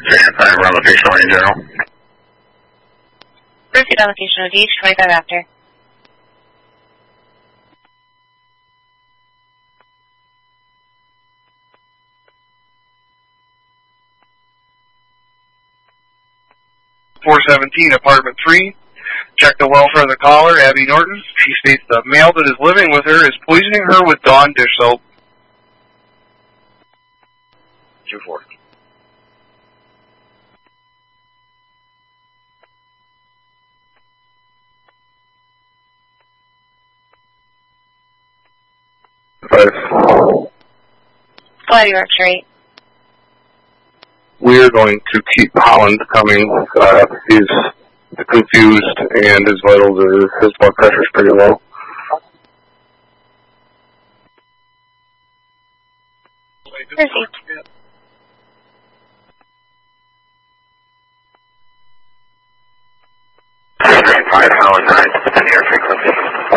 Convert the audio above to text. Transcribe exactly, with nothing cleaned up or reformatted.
Station five, around location one in general. Proceed on location of D H twenty-five after. four seventeen, apartment three. Check the welfare of the caller, Abby Norton. She states the male that is living with her is poisoning her with Dawn dish soap. two four. Five. Fly York Street. We are going to keep Holland coming. Uh, he's confused and his vitals are, his blood pressure is pretty low. Proceed. Five, Holland nine, near frequency.